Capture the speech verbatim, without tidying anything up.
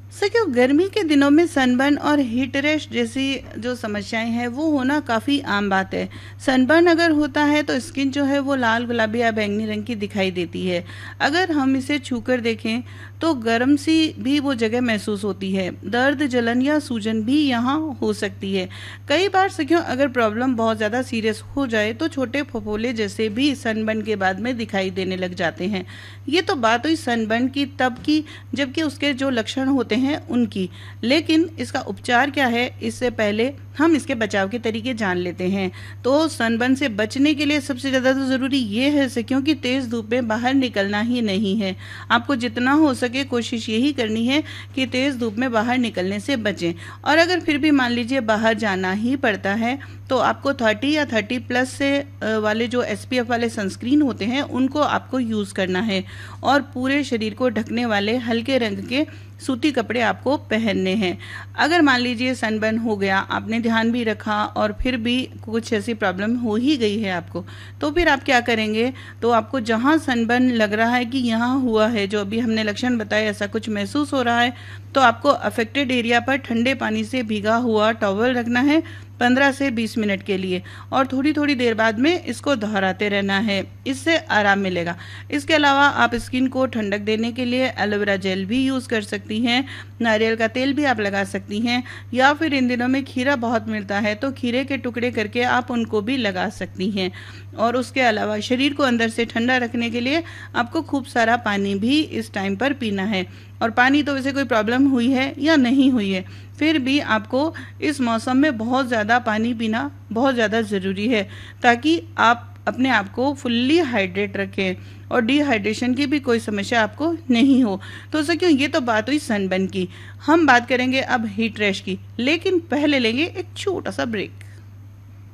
सो गर्मी के दिनों में सनबर्न और हीट रैश जैसी जो समस्याएं हैं वो होना काफ़ी आम बात है। सनबर्न अगर होता है तो स्किन जो है वो लाल गुलाबी या बैंगनी रंग की दिखाई देती है। अगर हम इसे छूकर देखें तो गर्म सी भी वो जगह महसूस होती है। दर्द, जलन या सूजन भी यहाँ हो सकती है। कई बार सखियों अगर प्रॉब्लम बहुत ज़्यादा सीरियस हो जाए तो छोटे फफोले जैसे भी सनबर्न के बाद में दिखाई देने लग जाते हैं। ये तो बात हुई सनबर्न की तब की जबकि उसके जो लक्षण होते हैं उनकी। लेकिन इसका उपचार क्या है, इससे पहले हम इसके बचाव के तरीके जान लेते हैं। तो सनबर्न से बचने के लिए सबसे ज़्यादा तो ज़रूरी ये है सखियों कि तेज़ धूप में बाहर निकलना ही नहीं है। आपको जितना हो सके कोशिश यही करनी है कि तेज़ धूप में बाहर निकलने से बचें। और अगर फिर भी मान लीजिए बाहर जाना ही पड़ता है तो आपको थर्टी या थर्टी प्लस से वाले जो एसपीएफ वाले सनस्क्रीन होते हैं उनको आपको यूज़ करना है। और पूरे शरीर को ढकने वाले हल्के रंग के सूती कपड़े आपको पहनने हैं। अगर मान लीजिए सनबर्न हो गया, आपने ध्यान भी रखा और फिर भी कुछ ऐसी प्रॉब्लम हो ही गई है आपको, तो फिर आप क्या करेंगे, तो आपको जहां सनबर्न लग रहा है कि यहाँ हुआ है, जो अभी हमने लक्षण बताए ऐसा कुछ महसूस हो रहा है, तो आपको अफेक्टेड एरिया पर ठंडे पानी से भीगा हुआ टॉवल रखना है पंद्रह से बीस मिनट के लिए और थोड़ी थोड़ी देर बाद में इसको दोहराते रहना है। इससे आराम मिलेगा। इसके अलावा आप स्किन को ठंडक देने के लिए एलोवेरा जेल भी यूज़ कर सकती हैं। नारियल का तेल भी आप लगा सकती हैं या फिर इन दिनों में खीरा बहुत मिलता है तो खीरे के टुकड़े करके आप उनको भी लगा सकती हैं। और उसके अलावा शरीर को अंदर से ठंडा रखने के लिए आपको खूब सारा पानी भी इस टाइम पर पीना है। और पानी तो वैसे कोई प्रॉब्लम हुई है या नहीं हुई है, फिर भी आपको इस मौसम में बहुत ज़्यादा पानी पीना बहुत ज़्यादा ज़रूरी है ताकि आप अपने आप को फुल्ली हाइड्रेट रखें और डिहाइड्रेशन की भी कोई समस्या आपको नहीं हो। तो सखियों ये तो बात हुई सनबर्न की। हम बात करेंगे अब हीट रैश की, लेकिन पहले लेंगे एक छोटा सा ब्रेक।